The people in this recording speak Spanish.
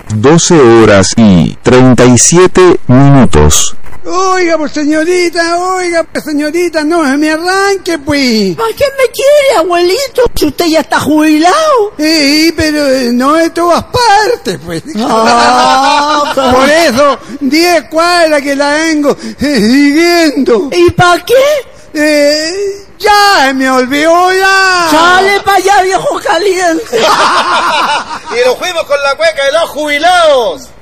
12:37. Oiga, pues señorita, no se me arranque, pues. ¿Para qué me quiere, abuelito? Si usted ya está jubilado. Sí, pero no de todas partes, pues. Por eso, 10 cuadras que la vengo siguiendo. ¿Y para qué? Ya me olvidó ya. Sale para allá, viejo caliente. Y nos fuimos con la cueca de los jubilados.